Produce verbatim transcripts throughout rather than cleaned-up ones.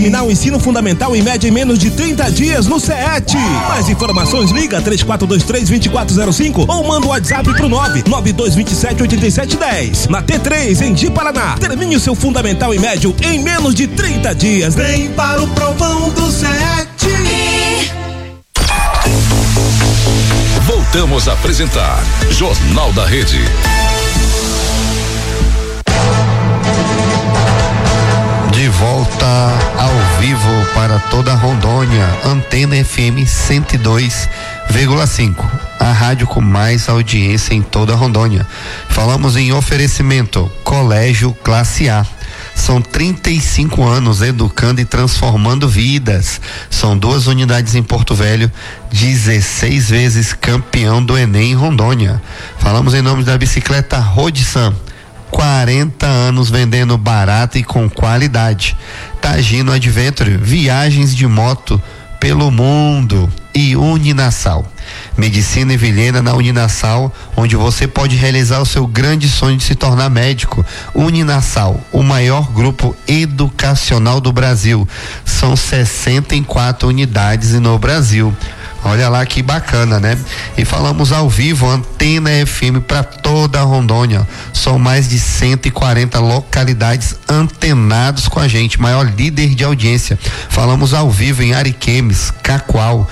Terminar o ensino fundamental em média em menos de trinta dias no C E T. Mais informações, liga três quatro dois três, dois quatro zero cinco ou manda o WhatsApp pro nove nove dois dois sete, oito sete um zero. Na T três, em Ji, Paraná. Termine o seu fundamental em médio em menos de trinta dias. Vem para o provão do C E T. Voltamos a apresentar Jornal da Rede. De volta ao vivo para toda Rondônia, Antena F M cento e dois vírgula cinco, a rádio com mais audiência em toda Rondônia. Falamos em oferecimento Colégio Classe A. São trinta e cinco anos educando e transformando vidas. São duas unidades em Porto Velho, dezesseis vezes campeão do Enem em Rondônia. Falamos em nome da bicicleta Rodsan. quarenta anos vendendo barato e com qualidade. Tagino Adventure, viagens de moto pelo mundo. E Uninasal, medicina e vilhena na Uninasal, onde você pode realizar o seu grande sonho de se tornar médico. Uninasal, o maior grupo educacional do Brasil. São sessenta e quatro unidades no Brasil. Olha lá que bacana, né? E falamos ao vivo, Antena F M para toda a Rondônia. São mais de cento e quarenta localidades antenados com a gente, maior líder de audiência. Falamos ao vivo em Ariquemes, Cacoal,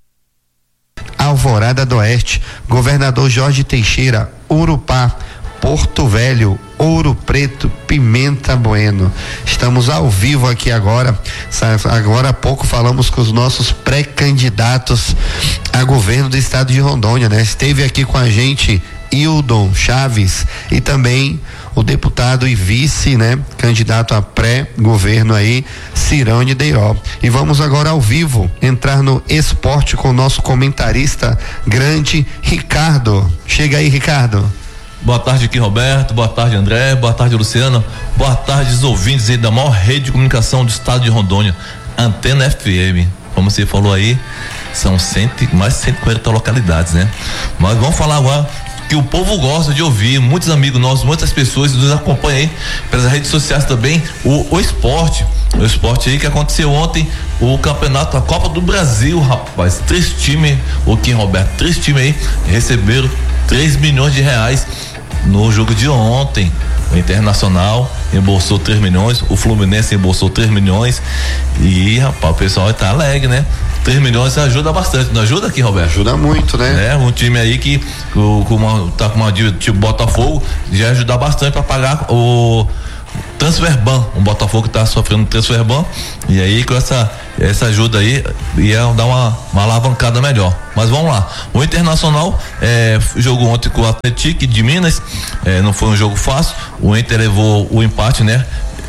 Alvorada do Oeste, Governador Jorge Teixeira, Urupá, Porto Velho, Ouro Preto, Pimenta Bueno. Estamos ao vivo aqui agora. Agora há pouco falamos com os nossos pré-candidatos a governo do estado de Rondônia, né? Esteve aqui com a gente Hildon Chaves e também o deputado e vice, né, candidato a pré-governo aí, Cirone Deiró. E vamos agora ao vivo entrar no esporte com o nosso comentarista grande, Ricardo. Chega aí, Ricardo. Boa tarde aqui, Roberto, boa tarde, André, boa tarde, Luciano, boa tarde os ouvintes aí da maior rede de comunicação do estado de Rondônia, Antena F M. Como você falou aí, são cento, mais de cento e quarenta localidades, né? Mas vamos falar agora que o povo gosta de ouvir, muitos amigos nossos, muitas pessoas nos acompanham aí pelas redes sociais também, o, o esporte, o esporte aí que aconteceu ontem, o campeonato, a Copa do Brasil, rapaz, três times, o Kim Roberto, três times aí receberam três milhões de reais no jogo de ontem. O Internacional embolsou três milhões, o Fluminense embolsou três milhões e, rapaz, o pessoal tá alegre, né? três milhões ajuda bastante, não ajuda aqui, Roberto? Ajuda muito, né? É, um time aí que com, com uma, tá com uma dívida tipo Botafogo, já ajuda bastante para pagar o transferban, um Botafogo que tá sofrendo transferban, e aí com essa essa ajuda aí ia dar uma, uma alavancada melhor. Mas vamos lá, o Internacional é, jogou ontem com o Atlético de Minas, é, não foi um jogo fácil, o Inter levou o empate, né,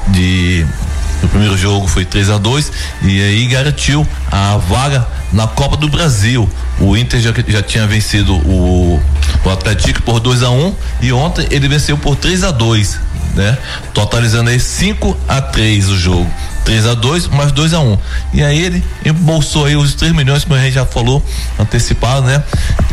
de o primeiro jogo foi três a dois e aí garantiu a vaga na Copa do Brasil. O Inter já, já tinha vencido o, o Atlético por dois a um e ontem ele venceu por três a dois, né? Totalizando aí cinco a três o jogo. três a dois mais dois a um. E aí ele embolsou aí os três milhões, como a gente já falou, antecipado, né?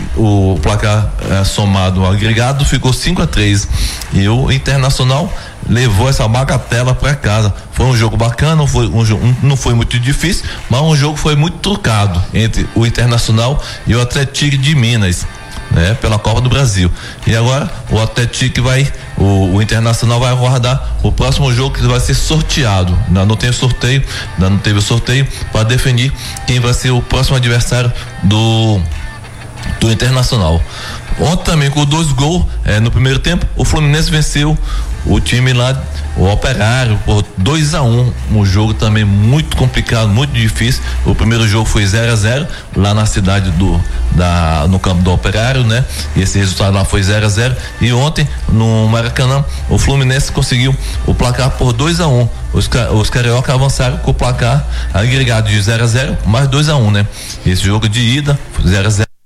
O placar é, somado agregado ficou cinco a três. E o Internacional levou essa bagatela para casa. Foi um jogo bacana, não foi, um, um, não foi muito difícil, mas um jogo foi muito trucado entre o Internacional e o Atlético de Minas, né, pela Copa do Brasil. E agora o Atlético vai, o, o Internacional vai aguardar o próximo jogo que vai ser sorteado. Ainda não tem sorteio, ainda não teve o sorteio para definir quem vai ser o próximo adversário do do Internacional. Ontem também com dois gols eh, no primeiro tempo, o Fluminense venceu o time lá, o Operário, por dois a um. Um jogo também muito complicado, muito difícil. O primeiro jogo foi zero a zero lá na cidade do da no campo do Operário, né? E esse resultado lá foi zero a zero. E ontem no Maracanã o Fluminense conseguiu o placar por dois a um. Os, os carioca avançaram com o placar agregado de zero a zero mais dois a um, né? Esse jogo de ida zero a zero.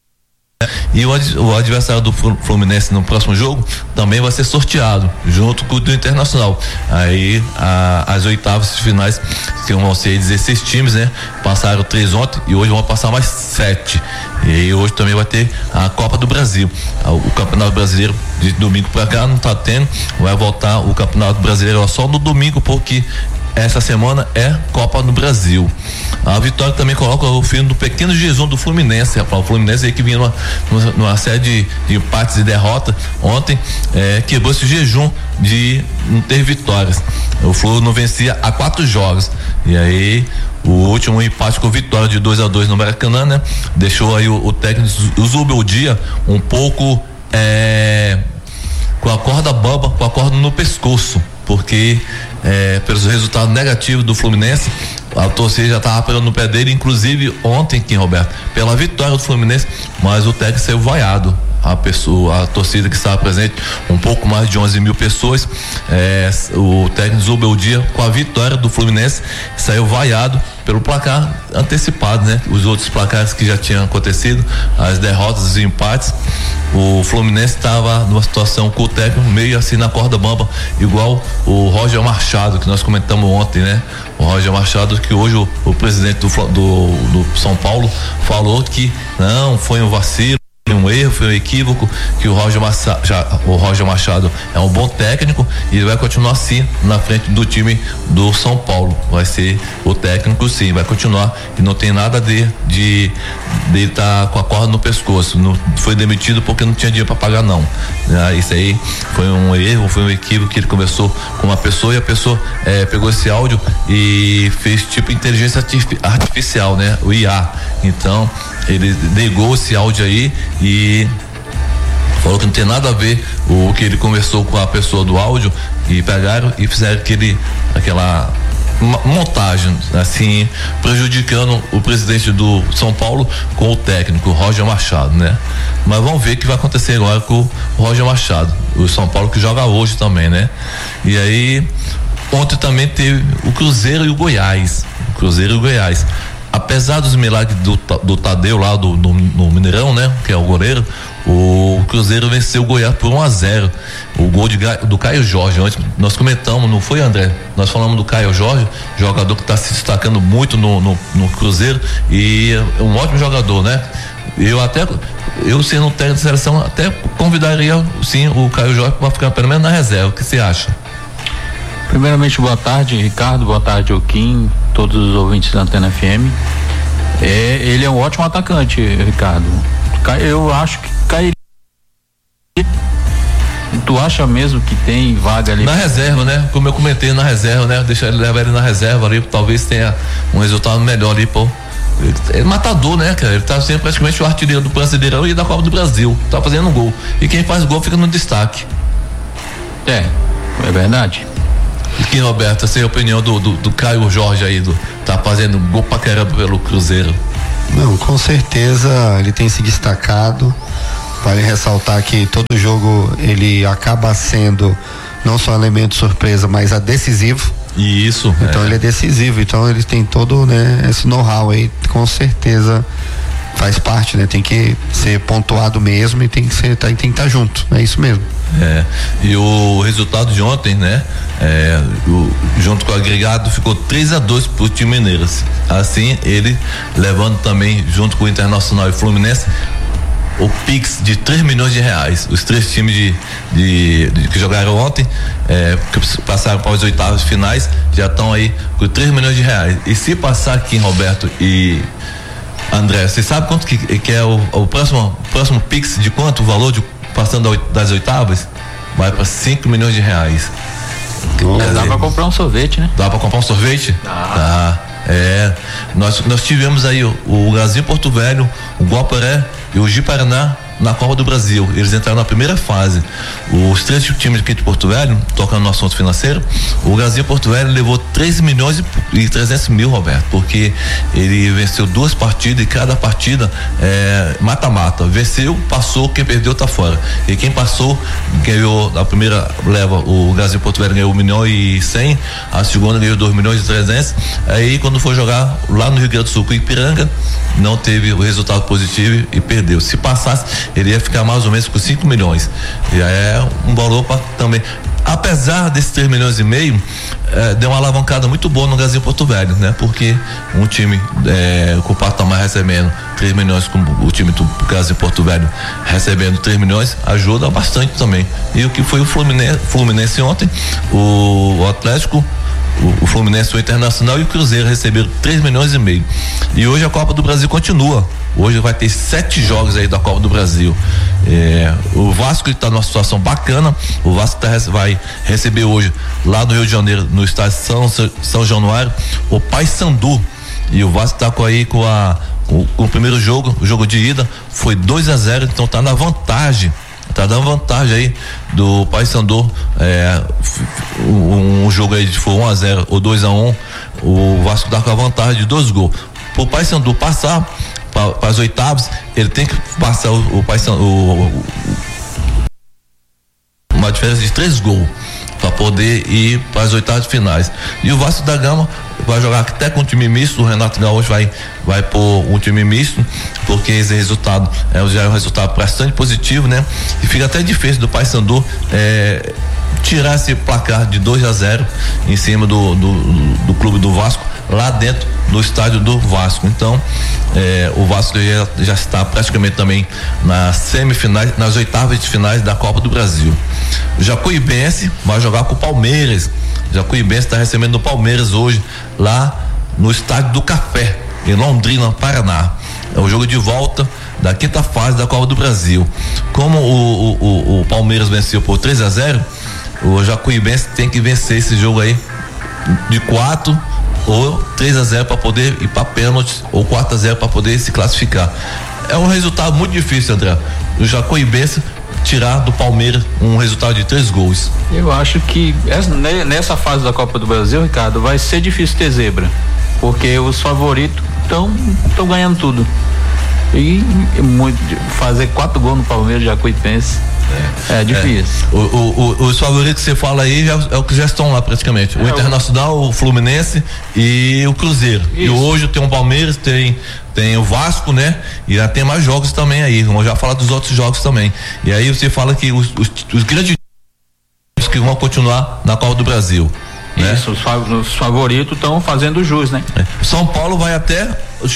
E o, o adversário do Fluminense no próximo jogo também vai ser sorteado junto com o do Internacional. Aí a, as oitavas finais, que vão ser dezesseis times, né? Passaram três ontem e hoje vão passar mais sete. E aí hoje também vai ter a Copa do Brasil. O Campeonato Brasileiro de domingo pra cá não tá tendo. Vai voltar o Campeonato Brasileiro só no domingo, porque essa semana é Copa do Brasil. A vitória também coloca o fim do pequeno jejum do Fluminense, rapaz. O Fluminense aí que vinha numa, numa série de, de empates e derrotas ontem, é, quebrou esse jejum de não ter vitórias. O Flu não vencia há quatro jogos. E aí, o último empate com vitória de dois a dois no Maracanã, né? Deixou aí o, o técnico Zubeldia um pouco é, com a corda bamba, com a corda no pescoço, porque é, pelos resultados negativos do Fluminense, a torcida já estava pegando no pé dele, inclusive ontem, Kim Roberto, pela vitória do Fluminense, mas o técnico saiu vaiado. A pessoa, a torcida que estava presente, um pouco mais de onze mil pessoas, é, o técnico Zubeldia, com a vitória do Fluminense, saiu vaiado pelo placar antecipado, né? Os outros placares que já tinham acontecido, as derrotas e empates, o Fluminense estava numa situação com o técnico meio assim na corda bamba, igual o Roger Machado, que nós comentamos ontem, né? O Roger Machado, que hoje o, o presidente do, do, do São Paulo falou que não, foi um vacilo, um erro, foi um equívoco, que o Roger Machado, já, o Roger Machado é um bom técnico e ele vai continuar assim na frente do time do São Paulo. Vai ser o técnico, sim, vai continuar e não tem nada de de de estar tá com a corda no pescoço. Não foi demitido porque não tinha dinheiro para pagar, não. Ah, isso aí foi um erro, foi um equívoco que ele conversou com uma pessoa e a pessoa é, pegou esse áudio e fez tipo inteligência artificial, né? O I A. Então ele negou esse áudio aí e falou que não tem nada a ver o que ele conversou com a pessoa do áudio, e pegaram e fizeram aquele, aquela montagem, assim, prejudicando o presidente do São Paulo com o técnico Roger Machado, né? Mas vamos ver o que vai acontecer agora com o Roger Machado, o São Paulo que joga hoje também, né? E aí, ontem também teve o Cruzeiro e o Goiás, o Cruzeiro e o Goiás. Apesar dos milagres do, do Tadeu lá do, do, no Mineirão, né? Que é o goleiro, o Cruzeiro venceu o Goiás por um a zero. O gol de, do Caio Jorge, antes nós comentamos, não foi, André? Nós falamos do Caio Jorge, jogador que está se destacando muito no, no, no Cruzeiro e é um ótimo jogador, né? Eu até, eu sendo um técnico de seleção, até convidaria sim o Caio Jorge para ficar pelo menos na reserva. O que você acha? Primeiramente, boa tarde, Ricardo, boa tarde, Joaquim, todos os ouvintes da Antena F M. É, ele é um ótimo atacante, Ricardo. Eu acho que cairia. Tu acha mesmo que tem vaga ali? Na reserva, né? Como eu comentei, na reserva, né? Deixa ele levar ele na reserva ali, talvez tenha um resultado melhor ali, pô. Ele é matador, né, cara? Ele tá sendo praticamente o artilheiro do Brasileirão e da Copa do Brasil. Tá fazendo um gol. E quem faz gol fica no destaque. É, é verdade. Aqui, Roberto, essa é a opinião do, do, do Caio Jorge aí, do, tá fazendo gol pra caramba pelo Cruzeiro. Não, com certeza ele tem se destacado. Vale ressaltar que todo jogo ele acaba sendo não só elemento surpresa, mas a decisivo. Isso. Então é. Ele é decisivo, então ele tem todo, né, esse know-how aí, com certeza faz parte, né? Tem que ser pontuado mesmo e tem que ser, tem que estar junto, é isso mesmo. É, e o resultado de ontem, né? É, o, junto com o agregado ficou três a dois pro time Mineiras. Assim, ele levando também, junto com o Internacional e Fluminense, o Pix de três milhões de reais. Os três times de, de, de que jogaram ontem, é, que passaram para os oitavos finais, já estão aí com três milhões de reais. E se passar aqui em Roberto e André, você sabe quanto que, que é o, o próximo, próximo Pix, de quanto o valor de passando das oitavas? Vai para cinco milhões de reais. É, dá para comprar um sorvete, né? Dá para comprar um sorvete? Ah. Tá. É, nós, nós tivemos aí o, o Brasil Porto Velho, o Guaporé e o Ji-Paraná na Copa do Brasil. Eles entraram na primeira fase. Os três times aqui de Porto Velho, tocando no assunto financeiro, o Brasil Porto Velho levou três milhões e trezentos mil, Roberto, porque ele venceu duas partidas e cada partida é mata-mata. Venceu, passou, quem perdeu tá fora. E quem passou, ganhou a primeira leva, o Brasil Porto Velho ganhou um milhão e cem, a segunda ganhou dois milhões e trezentos. Aí quando foi jogar lá no Rio Grande do Sul com Ipiranga, não teve o resultado positivo e perdeu. Se passasse, ele ia ficar mais ou menos com cinco milhões. Já é um valor para também. Apesar desses três milhões e meio, eh, deu uma alavancada muito boa no Brasil Porto Velho, né? Porque um time eh, com o patamar recebendo três milhões, como o time do Brasil Porto Velho recebendo três milhões, ajuda bastante também. E o que foi o Fluminense, Fluminense ontem, o, o Atlético o, o Fluminense, o Internacional e o Cruzeiro receberam três milhões e meio. E hoje a Copa do Brasil continua. Hoje vai ter sete jogos aí da Copa do Brasil. É, o Vasco está numa situação bacana. O Vasco tá, vai receber hoje lá no Rio de Janeiro, no estádio São, São Januário, o Paysandu. E o Vasco está com aí com a o, o primeiro jogo, o jogo de ida foi dois a zero, então tá na vantagem. Tá dando vantagem aí do Paysandu. É, um, um jogo aí de foi um a zero ou dois a um. O Vasco tá com a vantagem de dois gols. Pro Paysandu passar para as oitavas, ele tem que passar o, o Paysandu o, uma diferença de três gols para poder ir para as oitavas de finais. E o Vasco da Gama vai jogar até com um time misto. O Renato Gaúcho vai vai pôr um time misto, porque esse resultado é, já é um resultado bastante positivo, né? E fica até difícil do Paysandu é, tirar esse placar de dois a zero em cima do, do, do clube do Vasco, lá dentro do estádio do Vasco. Então é, o Vasco já, já está praticamente também nas semifinais, nas oitavas de finais da Copa do Brasil. O Jacuipense vai jogar com o Palmeiras. O Jacuipense está recebendo o Palmeiras hoje lá no estádio do Café, em Londrina, Paraná. É o jogo de volta da quinta fase da Copa do Brasil. Como o, o, o, o Palmeiras venceu por três a zero, o Jacuipense tem que vencer esse jogo aí de quatro ou três a zero para poder ir para pênaltis, ou quatro a zero para poder se classificar. É um resultado muito difícil, André. O Jacuipense tirar do Palmeiras um resultado de três gols. Eu acho que essa, nessa fase da Copa do Brasil, Ricardo, vai ser difícil ter zebra, porque os favoritos estão estão ganhando tudo. E muito, fazer quatro gols no Palmeiras, Jacuipense, é, é difícil. É. O, o, o, os favoritos que você fala aí já, é o que já estão lá praticamente. O é, Internacional, o Fluminense e o Cruzeiro. Isso. E hoje tem o Palmeiras, tem tem o Vasco, né? E já tem mais jogos também aí. Vamos já falar dos outros jogos também. E aí você fala que os, os, os grandes que vão continuar na Copa do Brasil. Né? Isso, os, os favoritos estão fazendo jus, né? É. São Paulo vai até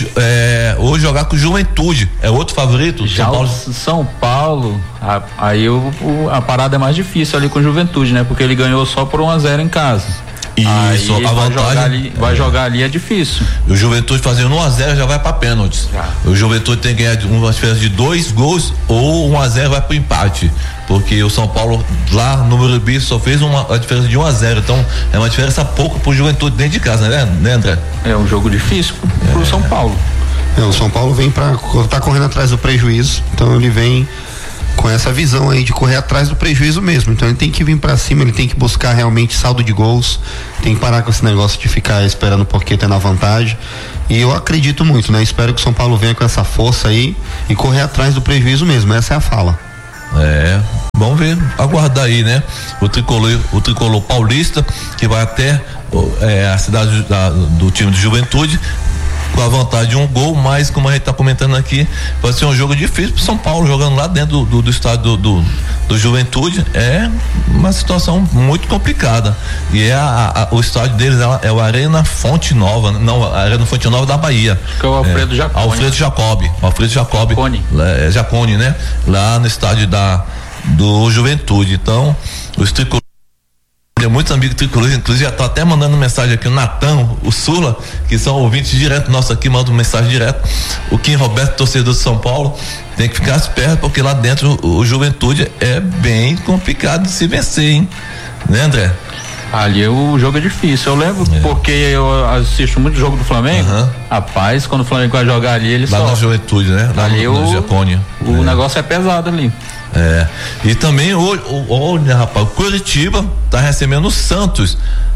é, hoje jogar com o Juventude. É outro favorito? Já São Paulo, São Paulo a, aí o, o, a parada é mais difícil ali com o Juventude, né? Porque ele ganhou só por um a zero em casa. Isso, aí a vai vantagem jogar ali, vai é. jogar ali é difícil. O Juventude fazendo um a zero já vai para pênaltis. Já. O Juventude tem que ganhar uma diferença de dois gols ou um a zero vai pro empate. Porque o São Paulo lá no Morumbi só fez uma a diferença de um a zero, então é uma diferença pouco pro Juventude dentro de casa, né, né André? É um jogo difícil pro é. São Paulo. É, o São Paulo vem para tá correndo atrás do prejuízo, então ele vem com essa visão aí de correr atrás do prejuízo mesmo. Então ele tem que vir para cima, ele tem que buscar realmente saldo de gols, tem que parar com esse negócio de ficar esperando porque tendo a vantagem. E eu acredito muito, né? Espero que o São Paulo venha com essa força aí e correr atrás do prejuízo mesmo. Essa é a fala. É, vamos ver, aguardar aí, né? O tricolor, o tricolor paulista que vai até é, a cidade da, do time de Juventude com a vantagem de um gol, mas como a gente está comentando aqui, vai ser um jogo difícil para São Paulo, jogando lá dentro do, do, do estádio do, do, do Juventude. É uma situação muito complicada. E é a, a, o estádio deles é, é o Arena Fonte Nova, não, a Arena Fonte Nova da Bahia. Que é o Alfredo é, Jacone. Alfredo Jacob. Alfredo Jacob. Jacone. É, Jacone, né? Lá no estádio da, do Juventude. Então, os tricolores. Tem muitos amigos tricolores, inclusive já tô até mandando mensagem aqui, o Natão, o Sula, que são ouvintes direto nosso aqui, mandam mensagem direto. O Kim Roberto, torcedor de São Paulo, tem que ficar esperto, porque lá dentro o, o Juventude é bem complicado de se vencer, hein? Né, André? Ali o jogo é difícil, eu lembro, é. porque eu assisto muito jogo do Flamengo. Uhum. Rapaz, quando o Flamengo vai jogar ali, ele lá só... na Juventude, né? Lá ali no, no o, Jacone. O é. negócio é pesado ali. É, e também, olha, rapaz, o Curitiba tá recebendo o Santos.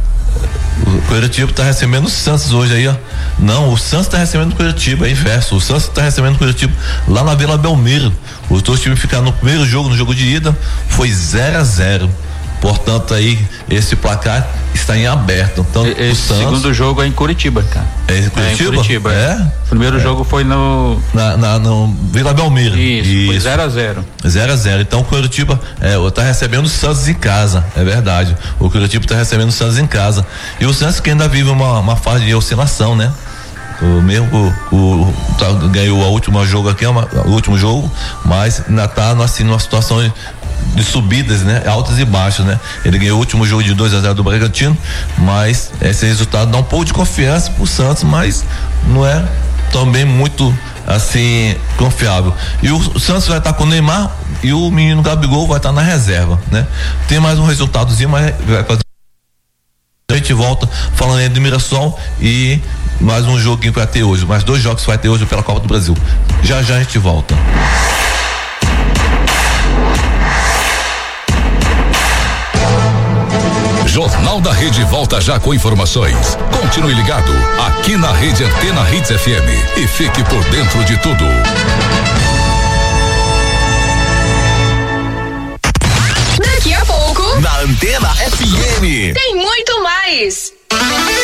O Curitiba tá recebendo o Santos hoje aí, ó. Não, o Santos tá recebendo o Curitiba, é inverso. O Santos tá recebendo o Curitiba lá na Vila Belmiro. Os dois times ficaram no primeiro jogo, no jogo de ida, foi zero a zero. Portanto, aí, esse placar está em aberto. Então, esse o Santos... segundo jogo é em Curitiba, cara. É em Curitiba? É em Curitiba. É? O primeiro é. jogo foi no... Na, na, no Vila Belmiro. Isso, Isso. foi zero a zero. zero a zero. Então, o Curitiba é, tá recebendo o Santos em casa, é verdade. O Curitiba tá recebendo o Santos em casa. E o Santos que ainda vive uma, uma fase de oscilação, né? O mesmo o, o tá, ganhou o último jogo aqui, uma, o último jogo, mas ainda tá assim numa situação de subidas, né? Altas e baixas, né? Ele ganhou o último jogo de dois a zero do Bragantino, mas esse resultado dá um pouco de confiança pro Santos, mas não é também muito assim confiável. E o Santos vai estar com o Neymar e o menino Gabigol vai estar na reserva, né? Tem mais um resultadozinho, mas vai fazer. A gente volta falando aí do Mirassol e mais um joguinho que vai ter hoje, mais dois jogos que vai ter hoje pela Copa do Brasil. Já já a gente volta. Jornal da Rede volta já com informações. Continue ligado aqui na Rede Antena Hits F M e fique por dentro de tudo. Daqui a pouco, na Antena F M, tem muito mais.